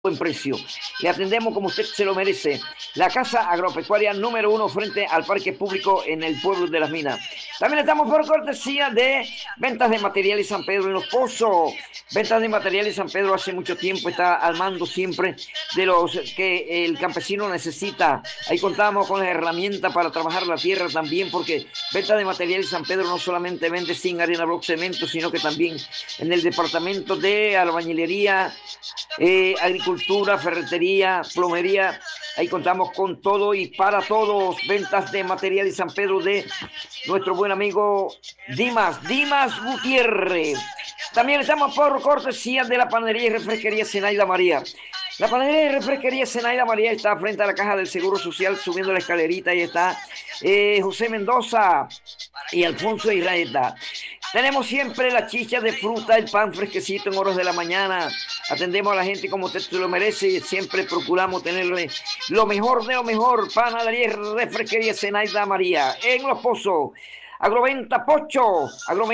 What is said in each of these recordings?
buen precio. Le atendemos como usted se lo merece. La Casa Agropecuaria número 1 frente al Parque Público en el pueblo de Las Minas. También estamos por cortesía de Ventas de Materiales San Pedro en Los Pozos. Ventas de Materiales San Pedro hace mucho tiempo está al mando siempre de los que el campesino necesita. Ahí contamos con la herramienta para trabajar la tierra también, porque Ventas de Materiales San Pedro no solamente vende zinc, arena, bloque, cemento, sino que también en el departamento de albañilería, agricultura, ferretería, plomería. Ahí contamos con todo y para todos. Ventas de Materiales San Pedro de nuestro buen amigo Dimas Gutiérrez. También estamos por cortesía de la panadería y refresquería Zenaida María. La panadería y refresquería Zenaida María está frente a la caja del Seguro Social, subiendo la escalerita. Ahí está José Mendoza y Alfonso Israeta. Tenemos siempre la chicha de fruta, el pan fresquecito en horas de la mañana. Atendemos a la gente como usted se lo merece y siempre procuramos tenerle lo mejor de lo mejor. Panadería y refresquería Zenaida María en Los Pozos. Agroventa Pocho,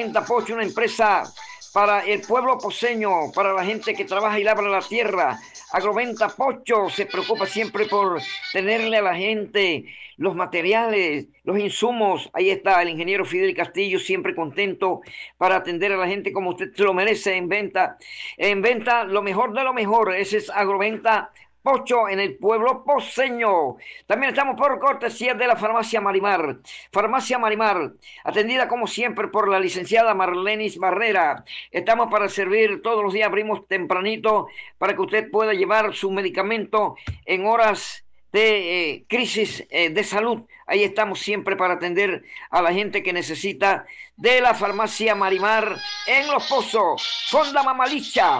una empresa para el pueblo poseño, para la gente que trabaja y labra la tierra. Agroventa Pocho se preocupa siempre por tenerle a la gente los materiales, los insumos. Ahí está el ingeniero Fidel Castillo, siempre contento para atender a la gente como usted se lo merece en venta. En venta, lo mejor de lo mejor. Ese es Agroventa Pocho en el pueblo poseño. También estamos por cortesía de la Farmacia Marimar. Farmacia Marimar, atendida como siempre por la licenciada Marlenis Barrera. Estamos para servir todos los días, abrimos tempranito para que usted pueda llevar su medicamento en horas de crisis de salud. Ahí estamos siempre para atender a la gente que necesita de la Farmacia Marimar en Los Pozos. Fonda Mamalicha,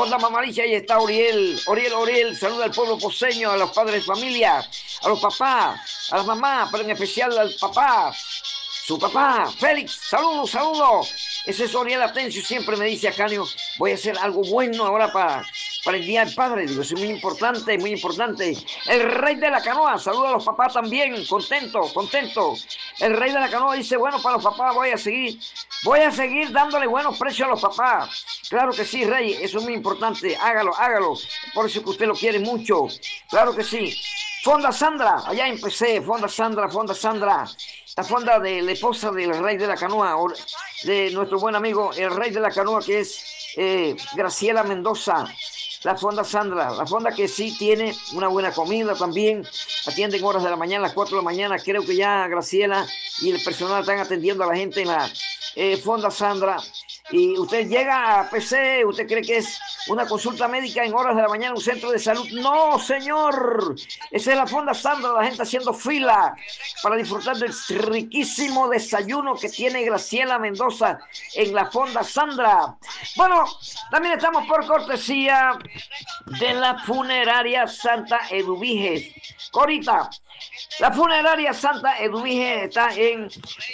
ahí está Oriel, saluda al pueblo poseño, a los padres de familia, a los papás, a las mamás, pero en especial al papá, su papá, Félix, saludo. Ese es Oriel Atencio, siempre me dice a Canio, voy a hacer algo bueno ahora para el Día del Padre. Digo, eso es muy importante. El Rey de la Canoa, saluda a los papás también, contento. El Rey de la Canoa dice, bueno, para los papás voy a seguir dándole buenos precios a los papás. Claro que sí, Rey, eso es muy importante, hágalo, por eso que usted lo quiere mucho, claro que sí. Fonda Sandra, allá empecé, Fonda Sandra, la fonda de la esposa del Rey de la Canoa, de nuestro buen amigo, el Rey de la Canoa, que es Graciela Mendoza. La Fonda Sandra, la fonda que sí tiene una buena comida también, atienden horas de la mañana, las 4 de la mañana, creo que ya Graciela y el personal están atendiendo a la gente en la Fonda Sandra. Y usted llega a PC, usted cree que es una consulta médica en horas de la mañana en un centro de salud. No, señor, esa es la Fonda Sandra, la gente haciendo fila para disfrutar del riquísimo desayuno que tiene Graciela Mendoza en la Fonda Sandra. Bueno, también estamos por cortesía de la Funeraria Santa Eduviges. Corita, la Funeraria Santa Eduviges está en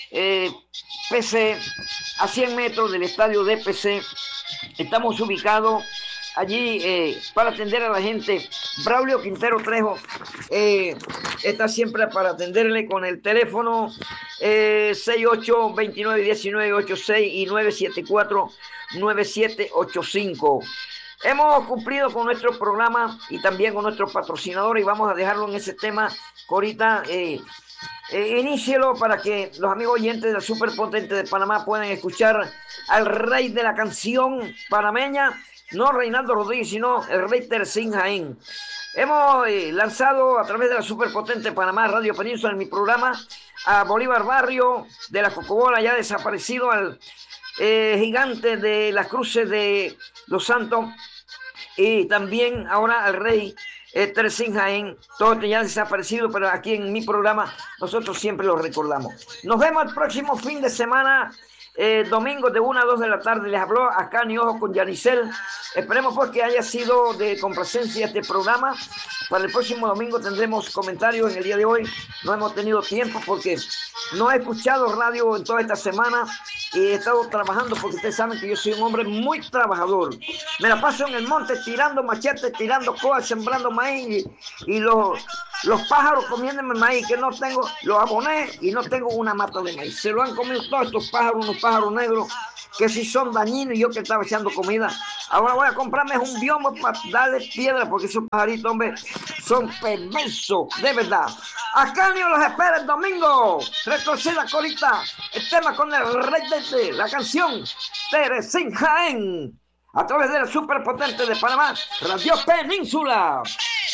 PC, a 100 metros del estadio de PC. Estamos ubicados allí para atender a la gente. Braulio Quintero Trejo está siempre para atenderle con el teléfono 68291986 y 974-9785. Hemos cumplido con nuestro programa y también con nuestro patrocinador y vamos a dejarlo en ese tema, Corita. Inícielo para que los amigos oyentes del Superpotente de Panamá puedan escuchar al rey de la canción panameña, no Reinaldo Rodríguez, sino el rey Tercín Jaén. Hemos lanzado a través de la Superpotente Panamá Radio Península en mi programa a Bolívar Barrio de la Cocobola, ya desaparecido, al gigante de las cruces de Los Santos, y también ahora al rey Tercín Jaén, todo ya desaparecido, pero aquí en mi programa nosotros siempre lo recordamos. Nos vemos el próximo fin de semana, domingo de 1 a 2 de la tarde. Les habló acá Ni Ojo con Yanicel. Esperemos pues que haya sido de complacencia este programa. Para el próximo domingo tendremos comentarios. En el día de hoy no hemos tenido tiempo porque no he escuchado radio en toda esta semana y he estado trabajando, porque ustedes saben que yo soy un hombre muy trabajador. Me la paso en el monte tirando machetes, tirando coas, sembrando maíz y los pájaros comiéndome maíz que no tengo, lo aboné y no tengo una mata de maíz. Se lo han comido todos estos pájaros, unos pájaros negros que si son dañinos, y yo que estaba echando comida. Ahora voy a comprarme un biombo para darle piedra, porque esos pajaritos, hombre, son perversos, de verdad. Ascanio los espera el domingo. Retorcer la colita. El tema con el rey de la canción Teresín Jaén. A través de la superpotente de Panamá, Radio Península.